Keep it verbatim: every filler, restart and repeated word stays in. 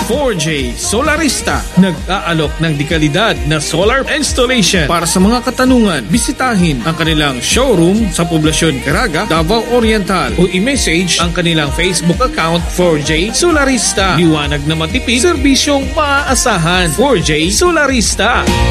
four J Solarista, nag-aalok ng dekalidad na solar installation. Para sa mga katanungan, bisitahin ang kanilang showroom sa Poblasyon Caraga, Davao Oriental o i-message ang kanilang Facebook account four J Solarista. Liwanag na matipid, serbisyong maaasahan. four J Solarista.